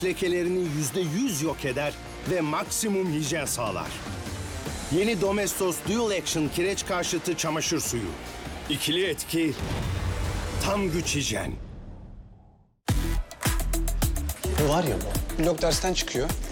lekelerini %100 yok eder ve maksimum hijyen sağlar. Yeni Domestos Dual Action kireç karşıtı çamaşır suyu. İkili etki, tam güç hijyen. Bu var ya, blok dersten çıkıyor.